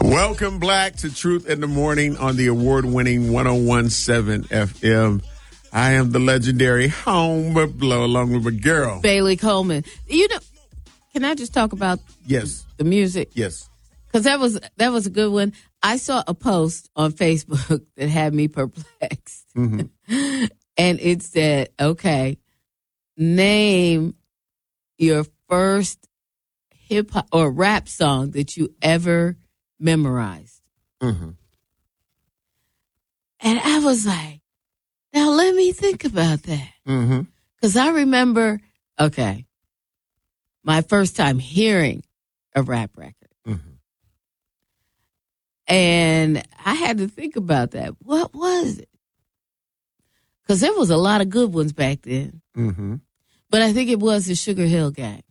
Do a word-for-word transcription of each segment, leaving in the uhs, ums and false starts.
Welcome back to Truth in the Morning on the award-winning one oh one point seven F M. I am the legendary Homer Blow along with my girl, Bailey Coleman. You know, can I just talk about yes the music? Yes. Because that was, that was a good one. I saw a post on Facebook that had me perplexed. Mm-hmm. And it said, okay, name your first hip-hop or rap song that you ever memorized. Mm-hmm. And I was like, now let me think about that. Mm-hmm. Because I remember, okay, my first time hearing a rap record. Mm-hmm. And I had to think about that. What was it? Because there was a lot of good ones back then. Mm-hmm. But I think it was the Sugar Hill Gang.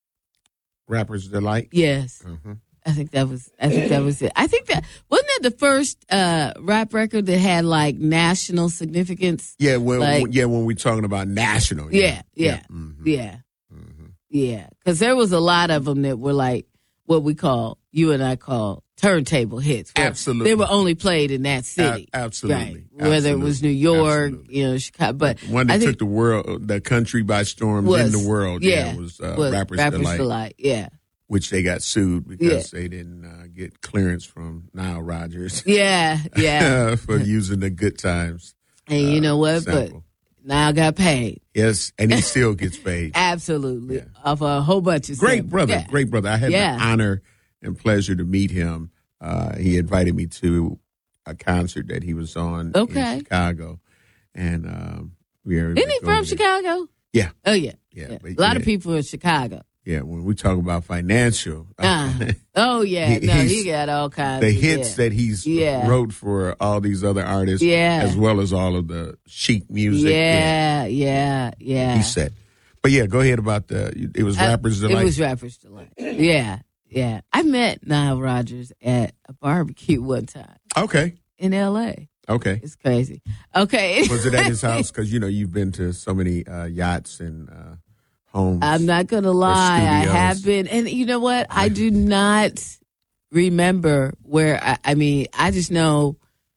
Rapper's Delight? Yes. Mm-hmm. I think that was I think that was it. I think that wasn't that the first uh, rap record that had like national significance? Yeah, well like, yeah, when we're talking about national. Yeah, yeah. Yeah. Mm-hmm. Yeah. Mm-hmm. Yeah. Cuz there was a lot of them that were like what we call you and I call turntable hits. Absolutely. They were only played in that city. A- absolutely. Right. Whether absolutely. it was New York, absolutely. you know, Chicago, but one that I took think the world the country by storm was, in the world. Yeah, yeah was, uh, was Rapper's, Rapper's Delight. Delight. Yeah. Which they got sued because yeah. they didn't uh, get clearance from Nile Rodgers. Yeah, yeah. for using the Good Times. And you uh, know what? sample. But Nile got paid. Yes, and he still gets paid. Absolutely. Yeah. Of a whole bunch of Great samples. brother, Yeah. great brother. I had yeah. the honor and pleasure to meet him. Uh, he invited me to a concert that he was on okay. in Chicago. And um, we were Isn't he from there. Chicago? Yeah. Oh, yeah. Yeah. yeah. But, a lot yeah. of people in Chicago. Yeah, when we talk about financial. Uh, oh, yeah. he, no, he got all kinds the of The hits yeah. that he's yeah. wrote for all these other artists, yeah. as well as all of the chic music. Yeah, yeah, yeah. He said. But yeah, go ahead about the, it was Rapper's I, Delight. It was Rapper's Delight. Yeah, yeah. I met Nile Rodgers at a barbecue one time. Okay. In L A. Okay. It's crazy. Okay. Was it at his house? Because, you know, you've been to so many uh, yachts and uh, homes. I'm not going to lie. I have been. And you know what? I do not remember where, I, I mean, I just know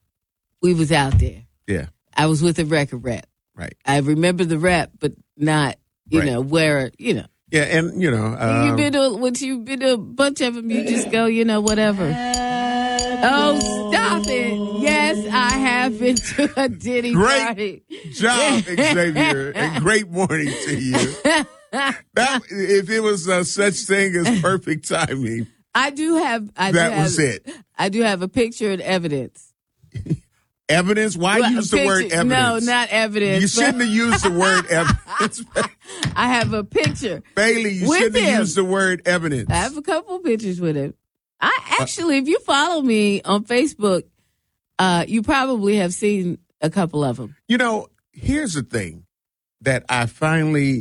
we was out there. Yeah. I was with a record rep. Right. I remember the rep, but not, you right. know, where, you know. Yeah, and, you know. Um, you've been to, once you've been to a bunch of them, you just go, you know, whatever. Oh, stop it. Yes, I have been to a Diddy great party. Job, Xavier, and great morning to you. That, if it was uh, such thing as perfect timing. I do have. I that do have, was it. I do have a picture and evidence. Evidence? Why well, use the picture, word evidence? No, not evidence. You shouldn't have used the word evidence. I have a picture. Bailey, you shouldn't him. have used the word evidence. I have a couple pictures with him. I actually, uh, if you follow me on Facebook, uh, you probably have seen a couple of them. You know, here's the thing that I finally